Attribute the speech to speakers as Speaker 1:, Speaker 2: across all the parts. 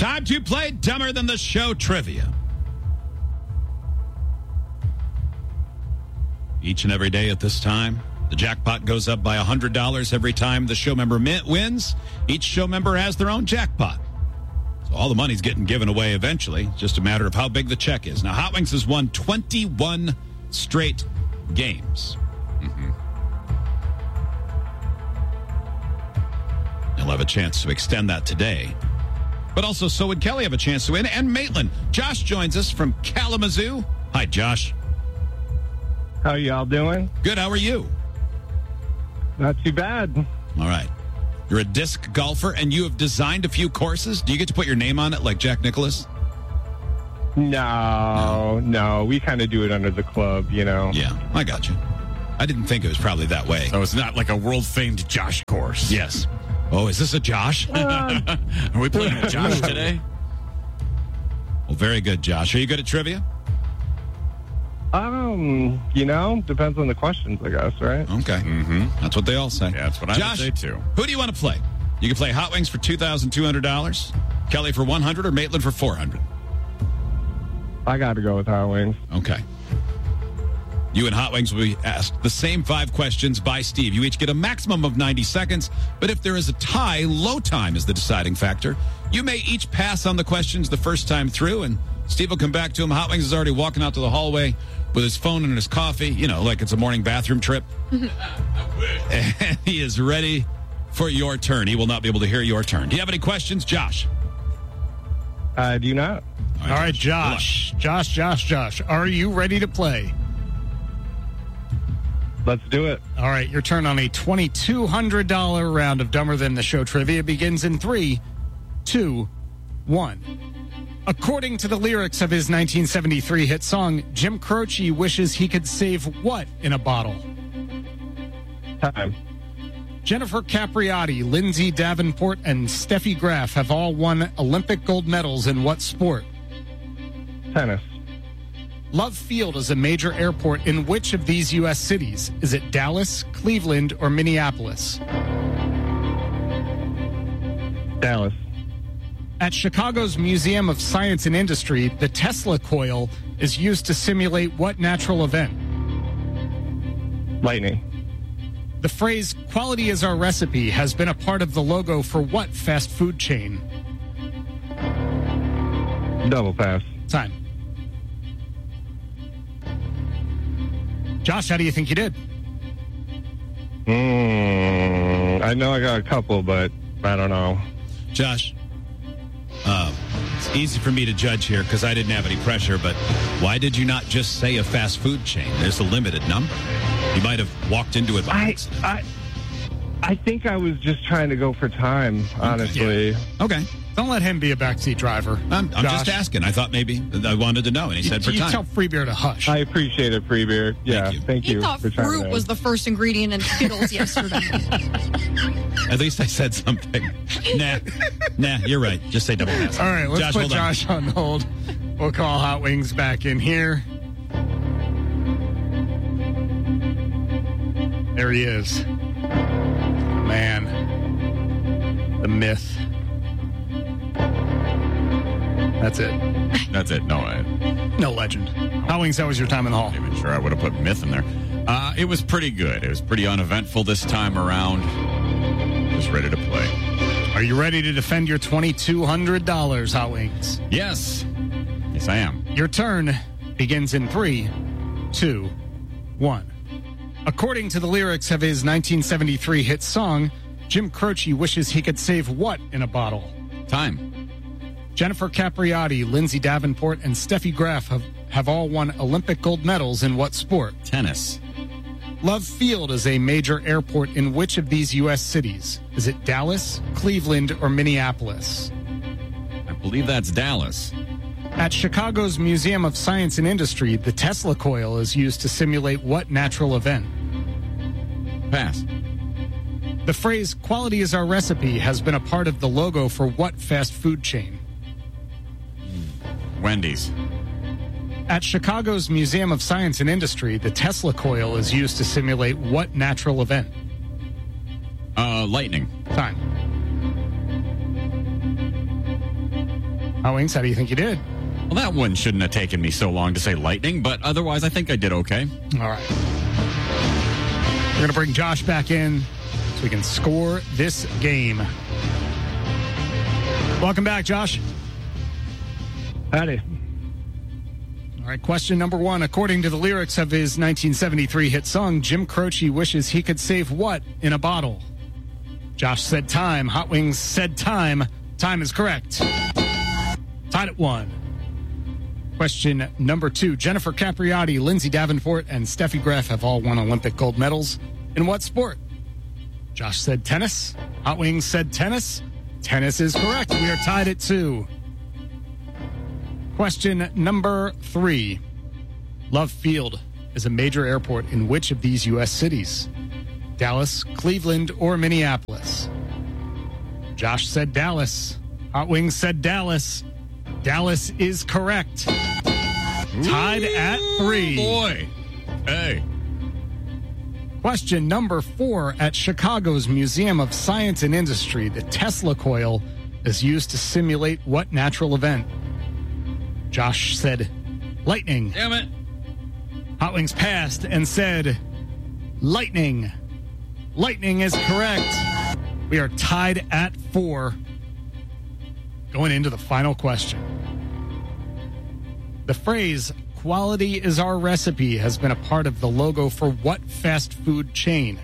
Speaker 1: Time to play Dumber Than the Show trivia. Each and every day at this time, the jackpot goes up by $100 every time the show member wins. Each show member has their own jackpot. So all the money's getting given away eventually. It's just a matter of how big the check is. Now, Hot Wings has won 21 straight games. He'll have a chance to extend that today. But also, so would Kelly have a chance to win, and Maitland. Josh joins us from Kalamazoo. Hi, Josh.
Speaker 2: How y'all doing?
Speaker 1: Good. How are you?
Speaker 2: Not too bad.
Speaker 1: All right. You're a disc golfer, and you have designed a few courses. Do you get to put your name on it like Jack Nicklaus?
Speaker 2: No. We kind of do it under the club, you know.
Speaker 1: Yeah, I got you. I didn't think it was probably that way.
Speaker 3: So it's not like a world-famed Josh course.
Speaker 1: Yes. Oh, is this a Josh?
Speaker 3: Are we playing a Josh today?
Speaker 1: Well, very good, Josh. Are you good at trivia?
Speaker 2: Depends on the questions, I guess, right?
Speaker 1: Okay. That's what they all say.
Speaker 3: Yeah, that's what I would say, too.
Speaker 1: Who do you want to play? You can play Hot Wings for $2,200, Kelly for $100, or Maitland for $400.
Speaker 2: I got to go with Hot Wings.
Speaker 1: Okay. You and Hot Wings will be asked the same 5 questions by Steve. You each get a maximum of 90 seconds, but if there is a tie, low time is the deciding factor. You may each pass on the questions the first time through, and Steve will come back to him. Hot Wings is already walking out to the hallway with his phone and his coffee, like it's a morning bathroom trip. And he is ready for your turn. He will not be able to hear your turn. Do you have any questions, Josh?
Speaker 2: I do not.
Speaker 4: All right, Josh. Josh. Are you ready to play?
Speaker 2: Let's do it.
Speaker 4: All right, your turn on a $2,200 round of Dumber Than the Show trivia begins in 3, 2, 1. According to the lyrics of his 1973 hit song, Jim Croce wishes he could save what in a bottle?
Speaker 2: Time.
Speaker 4: Jennifer Capriati, Lindsay Davenport, and Steffi Graf have all won Olympic gold medals in what sport?
Speaker 2: Tennis.
Speaker 4: Love Field is a major airport in which of these U.S. cities? Is it Dallas, Cleveland, or Minneapolis?
Speaker 2: Dallas.
Speaker 4: At Chicago's Museum of Science and Industry, the Tesla coil is used to simulate what natural event?
Speaker 2: Lightning.
Speaker 4: The phrase, "quality is our recipe," has been a part of the logo for what fast food chain?
Speaker 2: Double pass.
Speaker 4: Time. Josh, how do you think you did?
Speaker 2: I know I got a couple, but I don't know.
Speaker 1: Josh, it's easy for me to judge here because I didn't have any pressure, but why did you not just say a fast food chain? There's a limited number. You might have walked into it by accident.
Speaker 2: I think I was just trying to go for time, honestly.
Speaker 1: Yeah. Okay.
Speaker 4: Don't let him be a backseat driver.
Speaker 1: I'm just asking. I I wanted to know, and he said for
Speaker 4: you
Speaker 1: time.
Speaker 4: Tell Free Beer to hush.
Speaker 2: I appreciate it, Free Beer. Yeah, thank you.
Speaker 5: He thought
Speaker 2: for trying
Speaker 5: fruit was the first ingredient in Skittles yesterday.
Speaker 1: At least I said something. Nah, you're right. Just say double pass.
Speaker 4: All right, let's put Josh on hold. We'll call Hot Wings back in here. There he is. Man. The myth. That's it.
Speaker 3: That's it.
Speaker 4: No legend. Hot Wings, how was your time in the hall?
Speaker 3: I'm not even sure I would have put myth in there. It was pretty good. It was pretty uneventful this time around. Just ready to play.
Speaker 4: Are you ready to defend your $2,200, Hot Wings?
Speaker 3: Yes, I am.
Speaker 4: Your turn begins in 3, 2, 1. According to the lyrics of his 1973 hit song, Jim Croce wishes he could save what in a bottle?
Speaker 3: Time.
Speaker 4: Jennifer Capriati, Lindsay Davenport, and Steffi Graf have all won Olympic gold medals in what sport?
Speaker 3: Tennis.
Speaker 4: Love Field is a major airport in which of these U.S. cities? Is it Dallas, Cleveland, or Minneapolis?
Speaker 3: I believe that's Dallas.
Speaker 4: At Chicago's Museum of Science and Industry, the Tesla coil is used to simulate what natural event?
Speaker 3: Pass.
Speaker 4: The phrase, "quality is our recipe," has been a part of the logo for what fast food chain?
Speaker 3: Wendy's.
Speaker 4: At Chicago's Museum of Science and Industry, the Tesla coil is used to simulate what natural event?
Speaker 3: Lightning.
Speaker 4: Time. Hot Wings, how do you think you did?
Speaker 3: Well, that one shouldn't have taken me so long to say lightning, but otherwise I think I did okay.
Speaker 4: All right. We're going to bring Josh back in so we can score this game. Welcome back, Josh.
Speaker 2: Howdy.
Speaker 4: All right, question number 1. According to the lyrics of his 1973 hit song, Jim Croce wishes he could save what in a bottle? Josh said time. Hot Wings said time. Time is correct. Tied at 1. Question number 2. Jennifer Capriati, Lindsay Davenport, and Steffi Graf have all won Olympic gold medals. In what sport? Josh said tennis. Hot Wings said tennis. Tennis is correct. We are tied at 2. Question number 3. Love Field is a major airport in which of these U.S. cities? Dallas, Cleveland, or Minneapolis? Josh said Dallas. Hot Wings said Dallas. Dallas is correct. Tied at 3.
Speaker 3: Boy. Hey.
Speaker 4: Question number 4. At Chicago's Museum of Science and Industry, the Tesla coil is used to simulate what natural event? Josh said lightning.
Speaker 3: Damn it.
Speaker 4: Hot Wings passed and said lightning. Lightning is correct. We are tied at 4. Going into the final question. The phrase, quality is our recipe, has been a part of the logo for what fast food chain?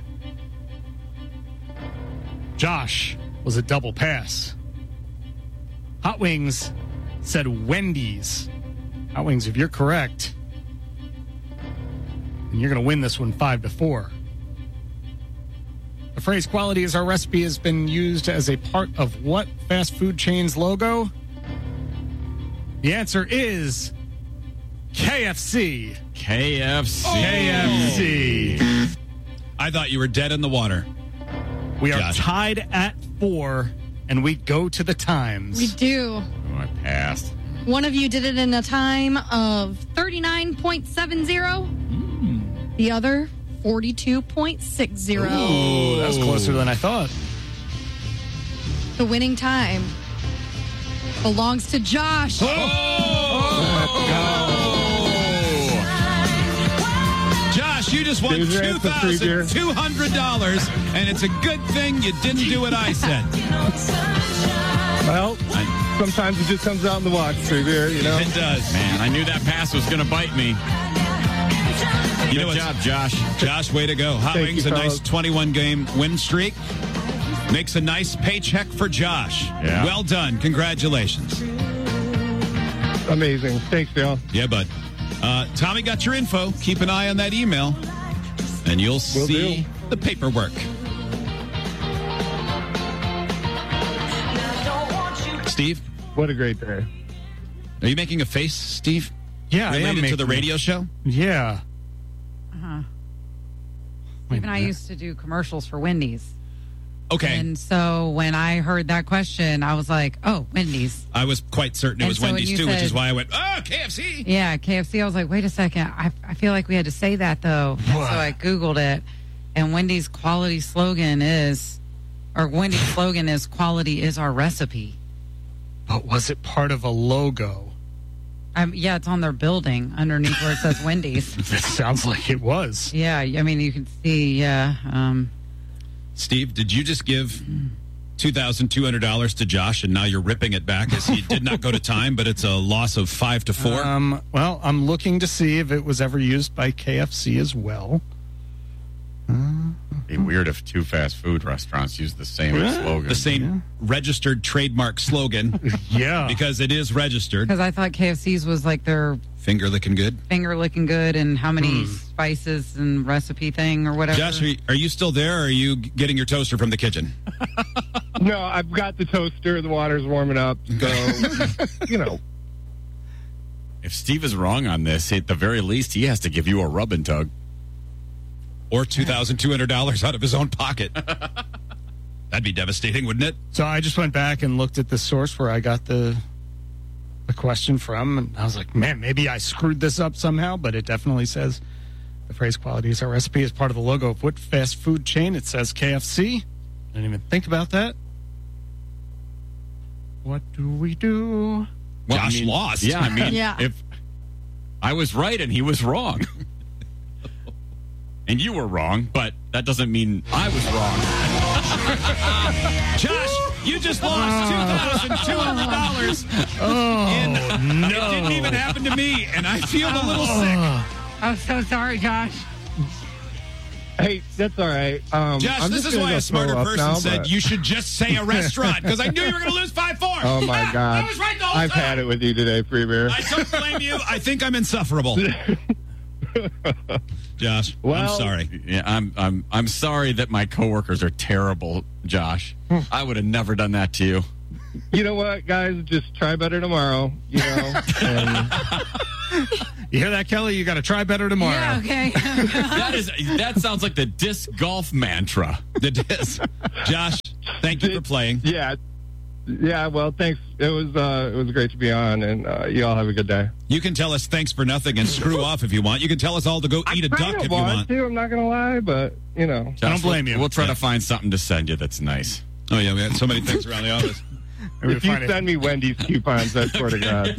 Speaker 4: Josh was a double pass. Hot Wings said Wendy's. Hot Wings, if you're correct, then you're going to win this one 5-4. The phrase quality is our recipe has been used as a part of what fast food chain's logo? The answer is KFC.
Speaker 3: KFC.
Speaker 4: KFC.
Speaker 1: I thought you were dead in the water.
Speaker 4: We are
Speaker 1: Josh.
Speaker 4: tied at 4, and we go to the times.
Speaker 5: We do.
Speaker 3: Oh, I passed.
Speaker 5: One of you did it in a time of 39.70. The other, 42.60.
Speaker 4: Ooh, that was closer than I thought.
Speaker 5: The winning time belongs to Josh.
Speaker 1: Josh, you just won
Speaker 2: There's your answer, free beer.
Speaker 1: $2,200, and it's a good thing you didn't do what I said.
Speaker 2: Well, sometimes it just comes out in the wash, free beer, you know?
Speaker 1: It does.
Speaker 3: Man, I knew that pass was going to bite me.
Speaker 1: You know
Speaker 3: Good
Speaker 1: what?
Speaker 3: job, Josh.
Speaker 1: Josh, way to go. Hot
Speaker 2: Thank
Speaker 1: Wings,
Speaker 2: you,
Speaker 1: a nice
Speaker 2: fellas.
Speaker 1: 21-game win streak. Makes a nice paycheck for Josh.
Speaker 3: Yeah.
Speaker 1: Well done. Congratulations.
Speaker 2: Amazing. Thanks, y'all.
Speaker 1: Yeah, bud. Tommy got your info. Keep an eye on that email, and you'll see
Speaker 2: do.
Speaker 1: the paperwork. Steve,
Speaker 2: What a great day.
Speaker 1: are you making a face, Steve?
Speaker 4: Yeah, I am
Speaker 1: Related to
Speaker 4: making
Speaker 1: the radio show?
Speaker 4: Yeah.
Speaker 6: Even I used to do commercials for Wendy's.
Speaker 1: Okay.
Speaker 6: And so when I heard that question, I was like, oh, Wendy's.
Speaker 1: I was quite certain it
Speaker 6: And
Speaker 1: was
Speaker 6: so when
Speaker 1: Wendy's,
Speaker 6: you
Speaker 1: too, which is
Speaker 6: said-
Speaker 1: why I went, oh, KFC.
Speaker 6: Yeah, KFC. I was like, wait a second. I feel like we had to say that, though. And so I Googled it. And Wendy's quality slogan is, or Wendy's slogan is, quality is our recipe.
Speaker 4: But was it part of a logo?
Speaker 6: Yeah, it's on their building underneath where it says Wendy's.
Speaker 4: It sounds like it was.
Speaker 6: Yeah, I mean, you can see, yeah.
Speaker 1: Steve, did you just give $2,200 to Josh, and now you're ripping it back as he did not go to time, but it's a loss of 5-4?
Speaker 4: Well, I'm looking to see if it was ever used by KFC as well.
Speaker 3: It'd be weird if two fast food restaurants use the same slogan.
Speaker 1: The same registered trademark slogan,
Speaker 4: Yeah.
Speaker 1: because it is registered.
Speaker 6: Because I thought KFC's was like their
Speaker 1: Finger licking good.
Speaker 6: finger looking good and how many spices and recipe thing or whatever.
Speaker 1: Josh, are you still there, or are you getting your toaster from the kitchen?
Speaker 2: No, I've got the toaster. The water's warming up. So, you know.
Speaker 3: If Steve is wrong on this, at the very least, he has to give you a rub and tug.
Speaker 1: Or $2,200 out of his own pocket. That'd be devastating, wouldn't it?
Speaker 4: So I just went back and looked at the source where I got the question from, and I was like, man, maybe I screwed this up somehow, but it definitely says the phrase quality is our recipe is part of the logo of what fast food chain? It says KFC. I didn't even think about that. What do we do?
Speaker 3: Well,
Speaker 1: Josh lost.
Speaker 3: Yeah, I mean,
Speaker 5: Yeah.
Speaker 3: if I was right and he was wrong. And you were wrong, but that doesn't mean I was wrong.
Speaker 1: Josh, you just lost $2,200.
Speaker 4: No.
Speaker 1: It didn't even happen to me, and I feel a little sick.
Speaker 6: I'm so sorry, Josh.
Speaker 2: Hey, that's all right.
Speaker 1: Josh,
Speaker 2: I'm
Speaker 1: this
Speaker 2: just
Speaker 1: is
Speaker 2: gonna
Speaker 1: why
Speaker 2: go
Speaker 1: a smarter
Speaker 2: throw up
Speaker 1: person
Speaker 2: now,
Speaker 1: said
Speaker 2: but-
Speaker 1: you should just say a restaurant, because I knew you were going to lose 5-4.
Speaker 2: Oh my God!
Speaker 1: I was right the whole
Speaker 2: I've
Speaker 1: time.
Speaker 2: had it with you today, Free Beer.
Speaker 1: I don't blame you. I think I'm insufferable. Josh, I'm
Speaker 2: Well-
Speaker 1: sorry.
Speaker 3: Yeah, I'm sorry that my coworkers are terrible, Josh. I would have never done that to you.
Speaker 2: You know what, guys? Just try better tomorrow. You know. And
Speaker 4: You hear that, Kelly? You got to try better tomorrow.
Speaker 6: Yeah, okay.
Speaker 3: That sounds like the disc golf mantra.
Speaker 1: It is. Josh, thank you for playing.
Speaker 2: yeah. Well, thanks. It was great to be on, and you all have a good day.
Speaker 1: You can tell us thanks for nothing and screw off if you want. You can tell us all to go eat a
Speaker 2: I
Speaker 1: duck
Speaker 2: kinda
Speaker 1: if you want.
Speaker 2: to. I'm not gonna lie, but you know.
Speaker 3: Josh,
Speaker 4: blame you.
Speaker 3: We'll try to find something to send you that's nice.
Speaker 1: Oh, yeah, we had so many things around the office.
Speaker 2: If you send me Wendy's coupons, I swear to God.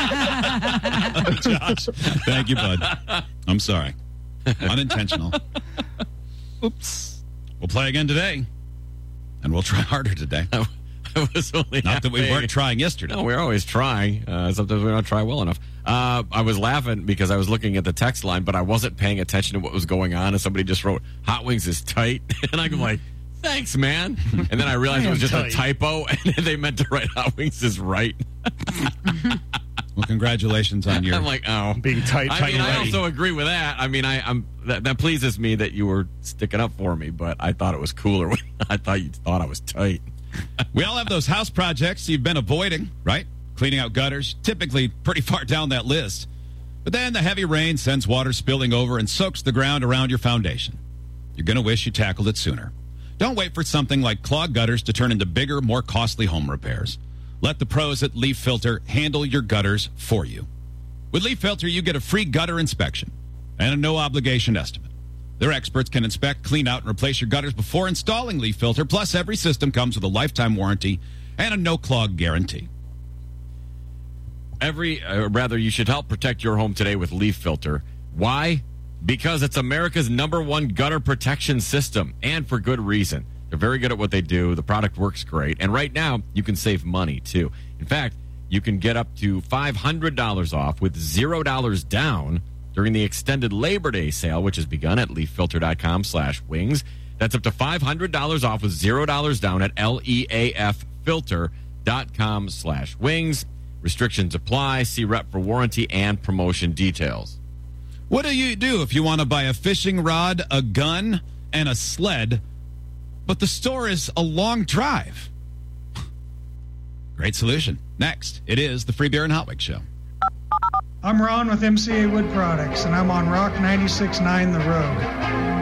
Speaker 1: Josh, thank you, bud. I'm sorry. Unintentional.
Speaker 4: Oops.
Speaker 1: We'll play again today, and we'll try harder today.
Speaker 3: I was only
Speaker 1: Not that we
Speaker 3: halfway.
Speaker 1: weren't trying yesterday.
Speaker 3: No, we're always trying. Sometimes we don't try well enough. I was laughing because I was looking at the text line, but I wasn't paying attention to what was going on, and somebody just wrote, Hot Wings is tight. And I'm like, thanks, man. And then I realized it was just a typo, and they meant to write Hot Wings is right.
Speaker 1: Well, congratulations on your...
Speaker 3: I'm like, oh.
Speaker 4: Being tight,
Speaker 3: I
Speaker 4: tight,
Speaker 3: mean, I
Speaker 4: ready.
Speaker 3: also agree with that. I mean, that pleases me that you were sticking up for me, but I thought it was cooler when I thought you thought I was tight.
Speaker 1: We all have those house projects you've been avoiding, right? Cleaning out gutters, typically pretty far down that list. But then the heavy rain sends water spilling over and soaks the ground around your foundation. You're going to wish you tackled it sooner. Don't wait for something like clogged gutters to turn into bigger, more costly home repairs. Let the pros at Leaf Filter handle your gutters for you. With Leaf Filter, you get a free gutter inspection and a no-obligation estimate. Their experts can inspect, clean out, and replace your gutters before installing Leaf Filter. Plus, every system comes with a lifetime warranty and a no-clog guarantee.
Speaker 3: You should help protect your home today with Leaf Filter. Why? Because it's America's #1 gutter protection system, and for good reason. They're very good at what they do. The product works great. And right now, you can save money, too. In fact, you can get up to $500 off with $0 down during the extended Labor Day sale, which has begun at leaffilter.com/wings. That's up to $500 off with $0 down at leaffilter.com/wings. Restrictions apply. See rep for warranty and promotion details.
Speaker 1: What do you do if you want to buy a fishing rod, a gun, and a sled, but the store is a long drive? Great solution. Next, it is the Free Beer and Hot Wings Show.
Speaker 7: I'm Ron with MCA Wood Products, and I'm on Rock 96.9 The Road.